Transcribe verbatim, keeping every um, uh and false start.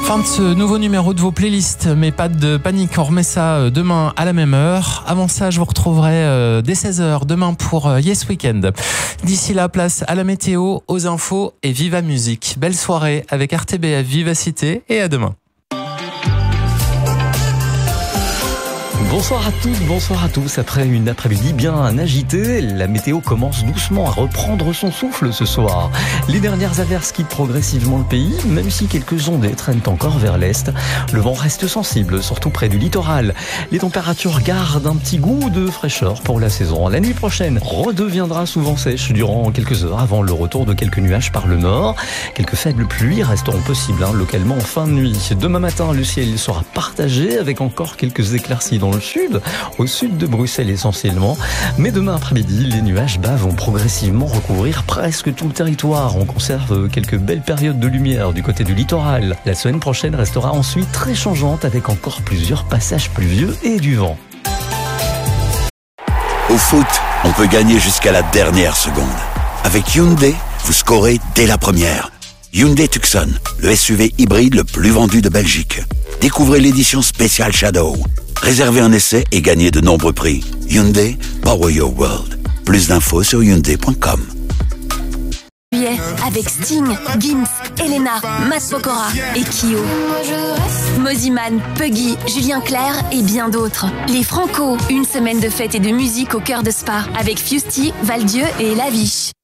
Fin de ce nouveau numéro de vos playlists, mais pas de panique, on remet ça demain à la même heure. Avant ça, je vous retrouverai dès seize heures demain pour Yes Weekend. D'ici là, place à la météo, aux infos et viva musique. Belle soirée avec R T B F Vivacité et à demain. Bonsoir à toutes, bonsoir à tous. Après une après-midi bien agitée, la météo commence doucement à reprendre son souffle ce soir. Les dernières averses quittent progressivement le pays, même si quelques ondées traînent encore vers l'est. Le vent reste sensible, surtout près du littoral. Les températures gardent un petit goût de fraîcheur pour la saison. La nuit prochaine redeviendra souvent sèche durant quelques heures avant le retour de quelques nuages par le nord. Quelques faibles pluies resteront possibles, hein, localement en fin de nuit. Demain matin, le ciel sera partagé avec encore quelques éclaircies dans le sud, au sud de Bruxelles essentiellement. Mais demain après-midi, les nuages bas vont progressivement recouvrir presque tout le territoire. On conserve quelques belles périodes de lumière du côté du littoral. La semaine prochaine restera ensuite très changeante avec encore plusieurs passages pluvieux et du vent. Au foot, on peut gagner jusqu'à la dernière seconde. Avec Hyundai, vous scorez dès la première. Hyundai Tucson, le S U V hybride le plus vendu de Belgique. Découvrez l'édition spéciale Shadow. Réservez un essai et gagnez de nombreux prix. Hyundai, Power Your World. Plus d'infos sur hyundai point com. Avec Sting, Gims, Elena, Matt Pokora et Kyo. Moziman, Puggy, Julien Clerc et bien d'autres. Les Franco, une semaine de fête et de musique au cœur de Spa avec Fusty, Valdieu et Laviche.